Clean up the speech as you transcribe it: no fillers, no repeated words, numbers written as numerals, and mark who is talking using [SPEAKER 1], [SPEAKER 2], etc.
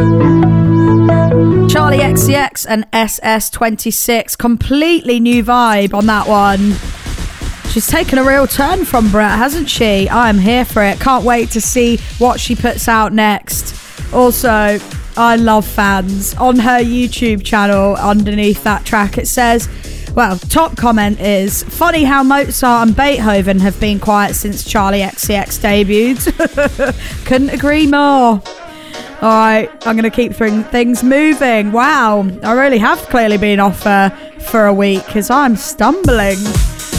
[SPEAKER 1] Charlie XCX and SS26. Completely new vibe on that one. She's taken a real turn from Brett, hasn't she? I'm here for it. Can't wait to see what she puts out next. Also, I love fans. On her YouTube channel, underneath that track, it says, well, top comment is, funny how Mozart and Beethoven have been quiet since Charlie XCX debuted. Couldn't agree more. All right, I'm going to keep things moving. Wow, I really have clearly been off for a week because I'm stumbling.